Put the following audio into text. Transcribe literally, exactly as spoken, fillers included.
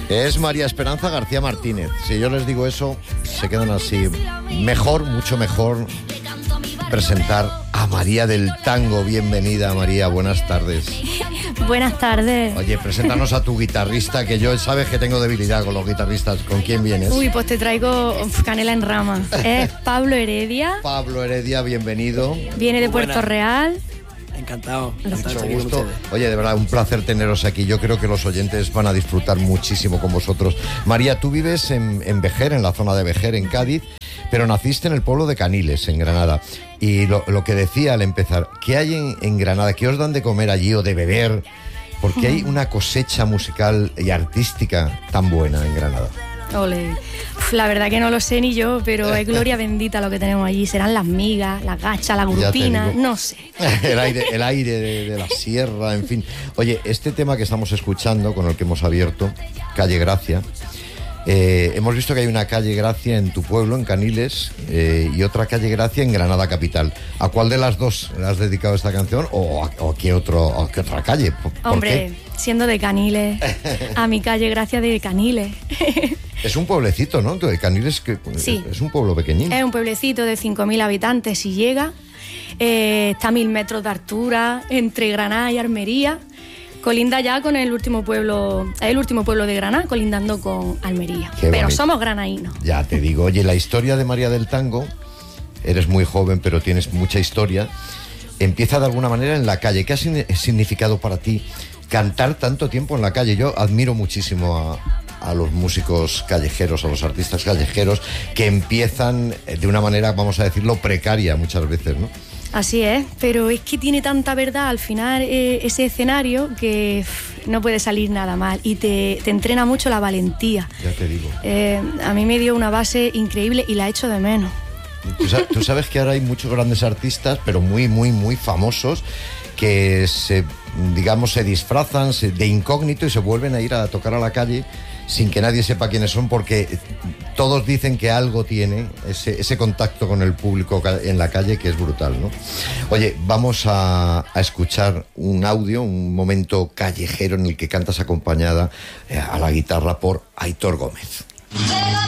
Es María Esperanza García Martínez. Si yo les digo eso, se quedan así. Mejor, mucho mejor presentar a María del Tango. Bienvenida, María, buenas tardes. Buenas tardes. Oye, preséntanos a tu guitarrista, que yo sabes que tengo debilidad con los guitarristas. ¿Con quién vienes? Uy, pues te traigo uf, canela en rama. Es Pablo Heredia. Pablo Heredia, bienvenido. Viene de Muy Puerto buena. Real. Encantado. Mucho Encantado de estar gusto. aquí con ustedes. Oye, de verdad, un placer teneros aquí. Yo creo que los oyentes van a disfrutar muchísimo con vosotros. María, tú vives en, en Vejer, en la zona de Vejer, en Cádiz, pero naciste en el pueblo de Caniles, en Granada. Y lo, lo que decía al empezar, ¿qué hay en, en Granada? ¿Qué os dan de comer allí o de beber? Porque hay una cosecha musical y artística tan buena en Granada. Ole. Uf, la verdad que no lo sé ni yo, pero es gloria bendita lo que tenemos allí. Serán las migas, las gachas, la Ya te grupina, digo. no sé. El aire, el aire de, de la sierra, en fin. Oye, este tema que estamos escuchando, con el que hemos abierto, Calle Gracia, eh, hemos visto que hay una calle Gracia en tu pueblo, en Caniles, eh, y otra calle Gracia en Granada capital. ¿A cuál de las dos le has dedicado esta canción o a, o a qué, otro, a qué otra calle? ¿Por, por Hombre, qué? siendo de Caniles, a mi calle gracias de Caniles. Es un pueblecito, ¿no? De Caniles, que Sí. es un pueblo pequeñín. Es un pueblecito de cinco mil habitantes si llega. Eh, está a mil metros de altura, entre Granada y Almería. Colinda ya con el último pueblo, es el último pueblo de Granada, colindando con Almería. Qué Pero bonito. somos granaínos. Ya te digo, oye, la historia de María del Tango, eres muy joven, pero tienes mucha historia, empieza de alguna manera en la calle. ¿Qué ha sin- significado para ti cantar tanto tiempo en la calle? Yo admiro muchísimo a, a los músicos callejeros, a los artistas callejeros, que empiezan de una manera, vamos a decirlo, precaria muchas veces, ¿no? Así es, pero es que tiene tanta verdad al final eh, ese escenario que uf, no puede salir nada mal y te, te entrena mucho la valentía. Ya te digo. Eh, a mí me dio una base increíble y la echo de menos. Tú sabes, tú sabes que ahora hay muchos grandes artistas, pero muy, muy, muy famosos, que se, digamos, se disfrazan se- de incógnito y se vuelven a ir a tocar a la calle sin que nadie sepa quiénes son, porque todos dicen que algo tiene ese, ese contacto con el público ca- en la calle que es brutal, ¿no? Oye, vamos a, a escuchar un audio, un momento callejero en el que cantas acompañada eh, a la guitarra por Aitor Gómez. Llega